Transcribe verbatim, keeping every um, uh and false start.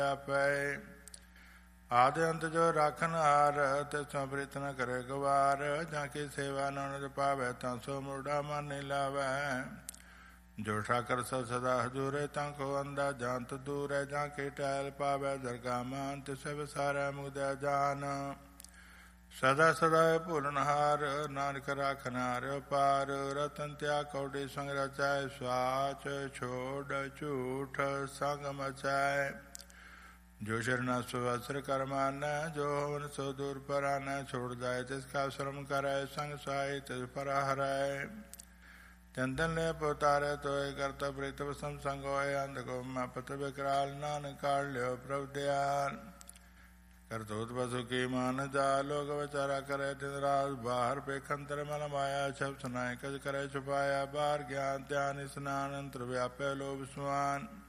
ਆਪੈ। ਆਦਿ ਅੰਤ ਜੋ ਰਾਖਨ ਹਾਰ, ਤਿਸੁ ਪ੍ਰੀਤ ਨ ਕਰੇ ਗਵਾਰ। ਜਾਂ ਕੀ ਸੇਵਾ ਨਾਨਕ ਪਾਵੈ, ਤਾਂ ਸੋ ਮੁਰਡਾ ਮਨ ਨਹੀਂ ਲਾਵੈ। ਜੋ ਠਾਕਰ ਸੋ ਸਦਾ ਹਜੂਰੇ, ਤਾਂ ਕੋ ਅੰਦਾ ਜਾਂਤ ਦੂਰੈ। ਜਾਂ ਕੀ ਟਹਿਲ ਪਾਵੈ ਦਰਗਾ ਮਾਨ, ਤਿਸੁ ਵਿਸਾਰੈ ਮੁਕਦੈ ਜਾਨ। ਸਦਾ ਸਦਾ ਭੁਲਨਹਾਰ, ਨਾਨਕ ਰਾਖਨ ਹਾਰਿਓ ਪਾਰ। ਰਤਨ ਤਿਆਗ ਕੌਡੀ ਸੰਗ ਰਚਾਇ, ਸਵਾਚ ਛੋੜ ਝੂਠ ਸੰਗ ਮਚਾਇ। ਜੋ ਸ਼ਰਨਾ ਸੋ ਅਸਰ ਕਰ ਮਾਨੈ, ਜੋ ਹਵਨ ਸੋ ਦੂਰ ਪਰਾਨੈ। ਛੋੜ ਜਾਏ ਤਿਸ ਕਾ ਸ਼ਰਮ ਕਰੈ, ਸੰਗ ਸਾਈ ਤਿਸ ਪਰ ਹਰੈ। ਚੰਦਨ ਲੈ ਪੁਤਾਰੇ ਤੋਏ, ਕਰਤਾ ਪ੍ਰੀਤਮ ਸਮ ਸੰਗ ਹੋਏ। ਅੰਧ ਕੋ ਮੈਂ ਪਤ ਵਿਕਰਾਲ, ਨਾਨਕ ਕਾਢ ਲਿਓ ਪ੍ਰਭ ਦਿਆਲ। ਕਰਤੂਤ ਪਸੁ ਕੀ ਮਾਨ ਜਾ, ਲੋਕ ਵਿਚਾਰਾ ਕਰੇ ਦਿਨ ਰਾਤ। ਬਾਹਰ ਪੇਖਨ ਤਰ ਮਲ ਮਾਇਆ, ਸ਼ਬਦ ਸੁਨਾਏ ਕਜ ਕਰੇ ਛੁਪਾਇਆ। ਬਾਹਰ ਗਿਆਨ ਧਿਆਨ ਇਸਨਾਨ, ਅੰਤਰ ਵਿਆਪੇ ਲੋਭ ਸੁਆਨ।